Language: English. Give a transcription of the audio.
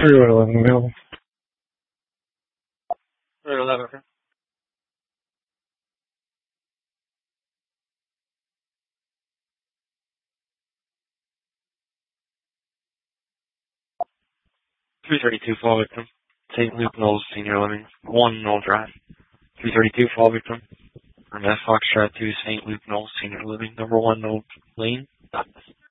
311 available. 311, okay. .332 fall victim. St. Luke Knowles Senior Living. 1 Knoll Drive. 332 fall victim. From F Foxtrot 2 St. Luke Knowles Senior Living. Number 1 Knoll Lane.